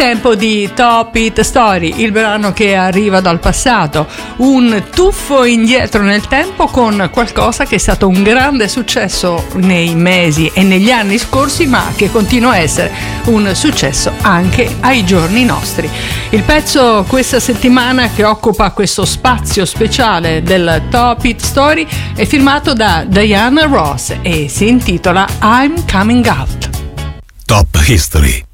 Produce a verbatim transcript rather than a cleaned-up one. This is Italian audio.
tempo di Top Hit Story, il brano che arriva dal passato, un tuffo indietro nel tempo con qualcosa che è stato un grande successo nei mesi e negli anni scorsi, ma che continua a essere un successo anche ai giorni nostri. Il pezzo questa settimana che occupa questo spazio speciale del Top Hit Story è firmato da Diana Ross e si intitola I'm Coming Out. Top History.